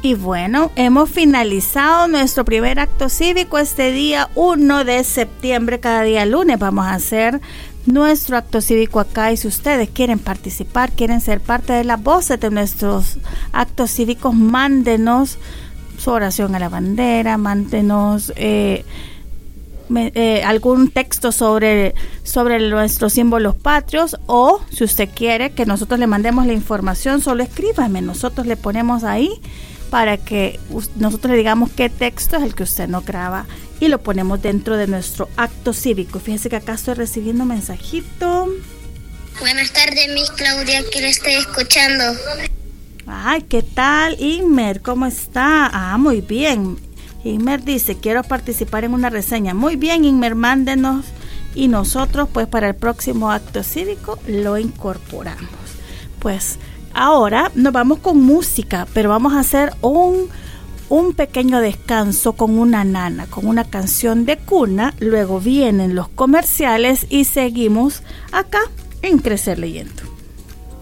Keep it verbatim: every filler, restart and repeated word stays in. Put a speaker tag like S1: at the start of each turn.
S1: Y bueno, hemos finalizado nuestro primer acto cívico este día uno de septiembre. Cada día lunes vamos a hacer nuestro acto cívico acá, y si ustedes quieren participar, quieren ser parte de las voces de nuestros actos cívicos, mándenos su oración a la bandera, mándenos eh, me, eh, algún texto sobre, sobre nuestros símbolos patrios, o si usted quiere que nosotros le mandemos la información, solo escríbame, nosotros le ponemos ahí para que nosotros le digamos qué texto es el que usted no graba y lo ponemos dentro de nuestro acto cívico. Fíjese que acá estoy recibiendo un mensajito.
S2: Buenas tardes, Miss Claudia, que le estoy escuchando.
S1: Ay, ¿qué tal, Inmer? ¿Cómo está? Ah, muy bien. Inmer dice, quiero participar en una reseña. Muy bien, Inmer, mándenos y nosotros pues para el próximo acto cívico lo incorporamos. Pues ahora nos vamos con música, pero vamos a hacer un, un pequeño descanso con una nana, con una canción de cuna. Luego vienen los comerciales y seguimos acá en Crecer Leyendo.